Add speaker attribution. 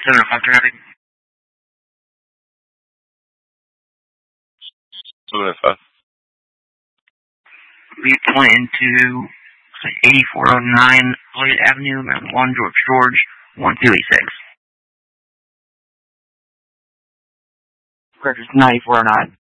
Speaker 1: 705 traffic.
Speaker 2: 705.
Speaker 1: We point into 8409 Lloyd Avenue, Mount 1, George, 1286. Correct, 9409.